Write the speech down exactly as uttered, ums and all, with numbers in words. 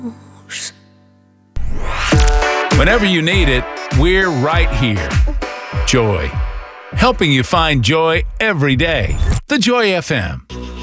Whenever you need it, we're right here. Joy. Helping you find joy every day. The Joy F M.